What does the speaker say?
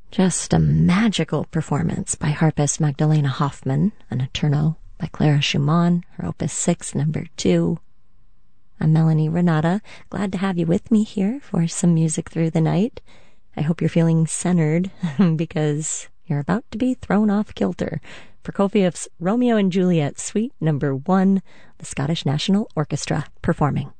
Just a magical performance by harpist Magdalena Hoffmann, a notturno by Clara Schumann, her Opus 6, number 2. I'm Melanie Renata, glad to have you with me here for some music through the night. I hope you're feeling centered because you're about to be thrown off kilter. Prokofiev's Romeo and Juliet, Suite number 1, the Scottish National Orchestra performing.